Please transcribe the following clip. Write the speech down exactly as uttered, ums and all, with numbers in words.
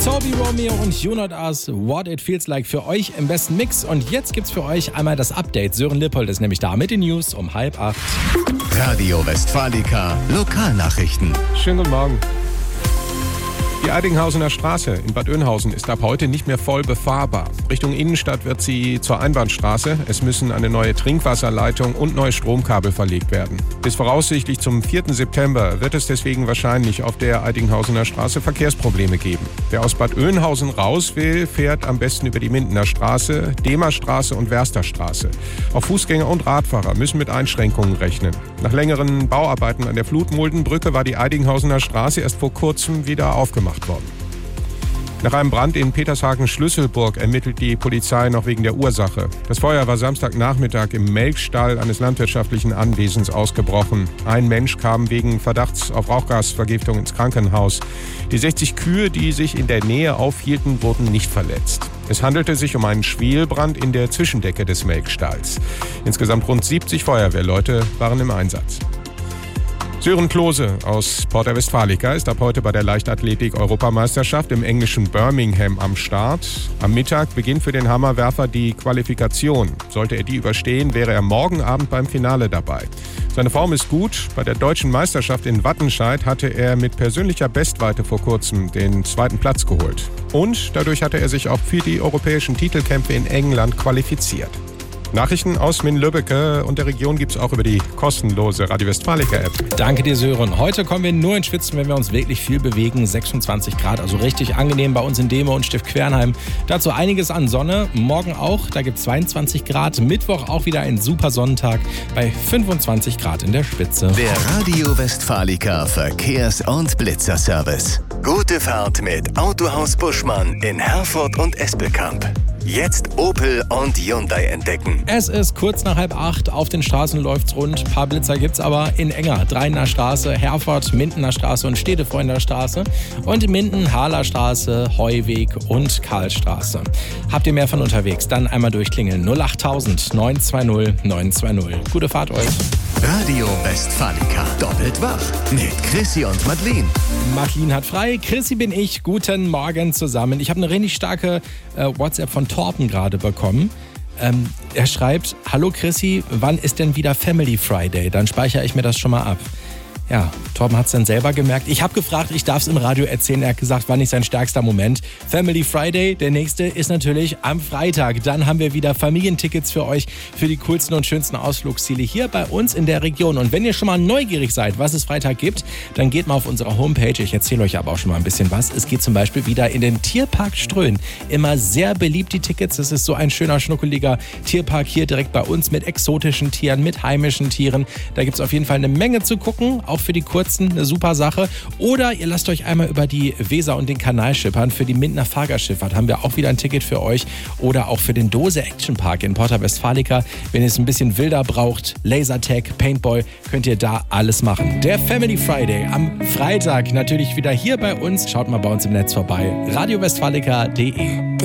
Toby Romeo und You Not Us, What It Feels Like für euch im besten Mix. Und jetzt gibt's für euch einmal das Update. Sören Lippold ist nämlich da mit den News um halb acht. Radio Westfalica, Lokalnachrichten. Schönen guten Morgen. Die Eidinghausener Straße in Bad Oeynhausen ist ab heute nicht mehr voll befahrbar. Richtung Innenstadt wird sie zur Einbahnstraße. Es müssen eine neue Trinkwasserleitung und neue Stromkabel verlegt werden. Bis voraussichtlich zum vierten September wird es deswegen wahrscheinlich auf der Eidinghausener Straße Verkehrsprobleme geben. Wer aus Bad Oeynhausen raus will, fährt am besten über die Mindener Straße, Demerstraße und Wersterstraße. Auch Fußgänger und Radfahrer müssen mit Einschränkungen rechnen. Nach längeren Bauarbeiten an der Flutmuldenbrücke war die Eidinghausener Straße erst vor kurzem wieder aufgemacht worden. Nach einem Brand in Petershagen-Schlüsselburg ermittelt die Polizei noch wegen der Ursache. Das Feuer war Samstagnachmittag im Melkstall eines landwirtschaftlichen Anwesens ausgebrochen. Ein Mensch kam wegen Verdachts auf Rauchgasvergiftung ins Krankenhaus. Die sechzig Kühe, die sich in der Nähe aufhielten, wurden nicht verletzt. Es handelte sich um einen Schwelbrand in der Zwischendecke des Melkstalls. Insgesamt rund siebzig Feuerwehrleute waren im Einsatz. Sören Klose aus Porta Westfalica ist ab heute bei der Leichtathletik-Europameisterschaft im englischen Birmingham am Start. Am Mittag beginnt für den Hammerwerfer die Qualifikation. Sollte er die überstehen, wäre er morgen Abend beim Finale dabei. Seine Form ist gut. Bei der deutschen Meisterschaft in Wattenscheid hatte er mit persönlicher Bestweite vor kurzem den zweiten Platz geholt. Und dadurch hatte er sich auch für die europäischen Titelkämpfe in England qualifiziert. Nachrichten aus Min-Lübbecke und der Region gibt's auch über die kostenlose Radio Westfalica-App. Danke dir, Sören. Heute kommen wir nur ins Schwitzen, wenn wir uns wirklich viel bewegen. sechsundzwanzig Grad, also richtig angenehm bei uns in Dehme und Stift Quernheim. Dazu einiges an Sonne. Morgen auch, da gibt's zweiundzwanzig Grad. Mittwoch auch wieder ein super Sonnentag bei fünfundzwanzig Grad in der Spitze. Der Radio Westfalica Verkehrs- und Blitzerservice. Gute Fahrt mit Autohaus Buschmann in Herford und Espelkamp. Jetzt Opel und Hyundai entdecken. Es ist kurz nach halb acht, auf den Straßen läuft's rund. Ein paar Blitzer gibt's aber in Enger, Dreiener Straße, Herford, Mindener Straße und Städtefreundener Straße. Und in Minden, Harler Straße, Heuweg und Karlstraße. Habt ihr mehr von unterwegs? Dann einmal durchklingeln. null achttausend neun zwei null neun zwei null. Gute Fahrt euch. Radio Westfalica. Doppelt wach mit Chrissy und Madeleine. Madeleine hat frei, Chrissy bin ich. Guten Morgen zusammen. Ich habe eine richtig starke äh, WhatsApp von Torben gerade bekommen. Ähm, er schreibt, hallo Chrissy, wann ist denn wieder Family Friday? Dann speichere ich mir das schon mal ab. Ja, Torben hat es dann selber gemerkt. Ich habe gefragt, ich darf es im Radio erzählen. Er hat gesagt, war nicht sein stärkster Moment. Family Friday, der nächste ist natürlich am Freitag. Dann haben wir wieder Familientickets für euch für die coolsten und schönsten Ausflugsziele hier bei uns in der Region. Und wenn ihr schon mal neugierig seid, was es Freitag gibt, dann geht mal auf unsere Homepage. Ich erzähle euch aber auch schon mal ein bisschen was. Es geht zum Beispiel wieder in den Tierpark Ströhen. Immer sehr beliebt, die Tickets. Das ist so ein schöner, schnuckeliger Tierpark hier direkt bei uns mit exotischen Tieren, mit heimischen Tieren. Da gibt es auf jeden Fall eine Menge zu gucken. Auch für die Kurzen eine super Sache. Oder ihr lasst euch einmal über die Weser und den Kanal schippern. Für die Mindener Fahrgastschifffahrt haben wir auch wieder ein Ticket für euch. Oder auch für den Dose Action Park in Porta Westfalica. Wenn ihr es ein bisschen wilder braucht, Lasertag, Paintball, könnt ihr da alles machen. Der Family Friday am Freitag natürlich wieder hier bei uns. Schaut mal bei uns im Netz vorbei. radio westfalica punkt de